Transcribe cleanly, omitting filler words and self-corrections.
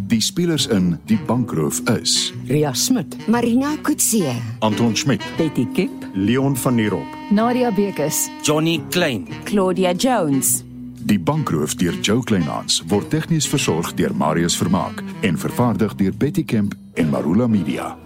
Die spelers in Die Bankroof is Ria Smit, Marina Kutsie, Anton Schmidt, Betty Kip, Leon van der Rop. Nadia Bekes, Johnny Klein, Claudia Jones. Die Bankroof deur Joe Kleinhans word tegnies versorg deur Marius Vermaak en vervaardig deur Betty Kemp en Marula Media.